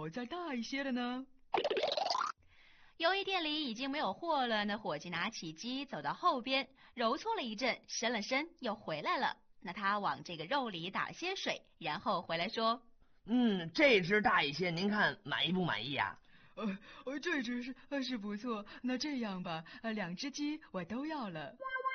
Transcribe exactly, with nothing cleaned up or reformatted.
我再大一些的呢？ 由于店里已经没有货了，那伙计拿起鸡走到后边，揉搓了一阵，伸了伸，又回来了。那他往这个肉里打了些水，然后回来说： 嗯，这只大一些，您看满意不满意啊？ 呃，呃，这只是呃是不错。那这样吧，呃，两只鸡我都要了。